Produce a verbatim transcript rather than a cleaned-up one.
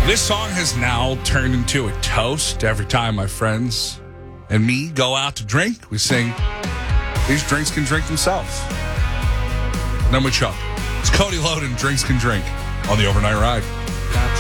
This song has now turned into a toast. Every time my friends and me go out to drink, we sing, "These drinks can drink themselves." And then we chug. It's Cody Loden, Drinks Can Drink, on the Overnight Ride.